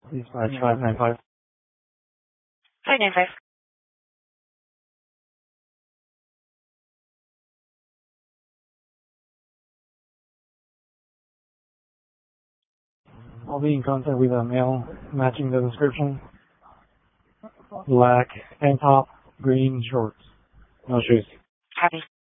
Dispatch 595. 595. I'll be in contact with a male matching the description. Black tank top, green shorts, no shoes. Copy.